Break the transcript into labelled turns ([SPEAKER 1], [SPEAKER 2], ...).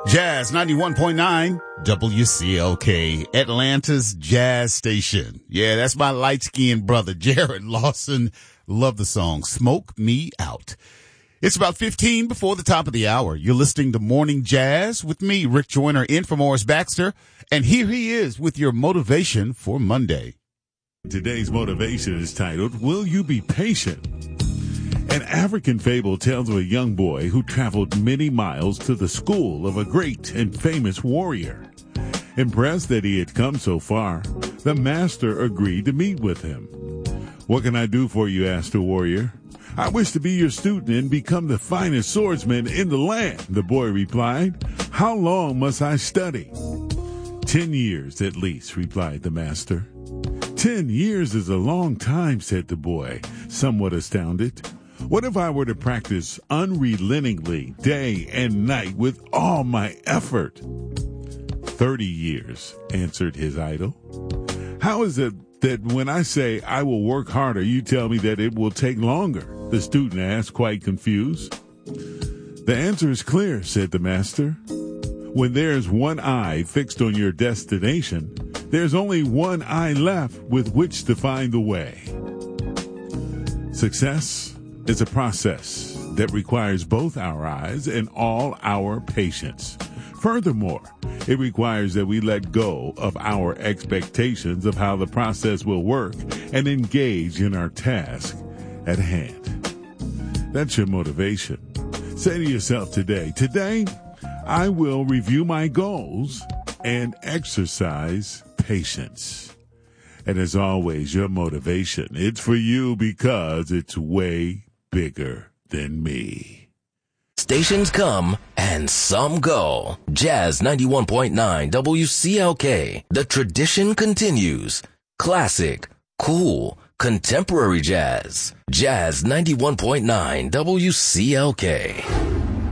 [SPEAKER 1] Jazz 91.9 WCLK, Atlanta's Jazz Station. Yeah, that's my light-skinned brother, Jared Lawson. Love the song, Smoke Me Out. It's about 15 before the top of the hour. You're listening to Morning Jazz with me, Rick Joyner, in for Morris Baxter. And here he is with your motivation for Monday.
[SPEAKER 2] Today's motivation is titled, Will You Be Patient? An African fable tells of a young boy who traveled many miles to the school of a great and famous warrior. Impressed that he had come so far, the master agreed to meet with him. "What can I do for you?" asked the warrior. "I wish to be your student and become the finest swordsman in the land," the boy replied. "How long must I study?" 10 years at least," replied the master. 10 years is a long time," said the boy, somewhat astounded. "What if I were to practice unrelentingly day and night with all my effort?" 30 years, answered his idol. "How is it that when I say I will work harder, you tell me that it will take longer?" the student asked, quite confused. "The answer is clear," said the master. "When there's one eye fixed on your destination, there's only one eye left with which to find the way." Success is a process that requires both our eyes and all our patience. Furthermore, it requires that we let go of our expectations of how the process will work and engage in our task at hand. That's your motivation. Say to yourself today, I will review my goals and exercise patience. And as always, your motivation, it's for you because it's way bigger than me.
[SPEAKER 3] Stations come and some go. Jazz 91.9 WCLK. The tradition continues. Classic, cool, contemporary jazz. Jazz 91.9 WCLK.